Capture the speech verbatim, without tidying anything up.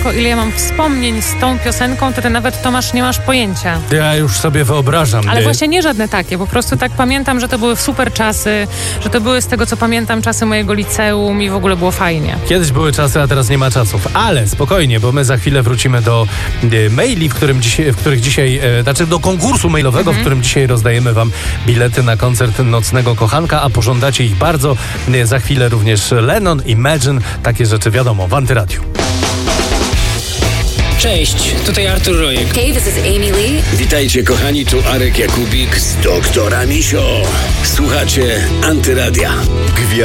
daleko, ile ja mam wspomnień z tą piosenką, to ty nawet, Tomasz, nie masz pojęcia. Ja już sobie wyobrażam. Ale nie? właśnie nie żadne takie, po prostu tak pamiętam, że to były super czasy, że to były z tego, co pamiętam, czasy mojego liceum i w ogóle było fajnie. Kiedyś były czasy, a teraz nie ma czasów. Ale spokojnie, bo my za chwilę wrócimy do e, maili, w, którym dzisiaj, w których dzisiaj, e, znaczy do konkursu mailowego, mhm. w którym dzisiaj rozdajemy wam bilety na koncert Nocnego Kochanka, a pożądacie ich bardzo. E, za chwilę również Lennon, Imagine, takie rzeczy wiadomo w Antyradiu. Cześć, tutaj Artur Rojek. Hey, this is Amy Lee. Witajcie kochani, tu Arek Jakubik z Doktora Misio. Słuchacie Antyradia. Gwiazda.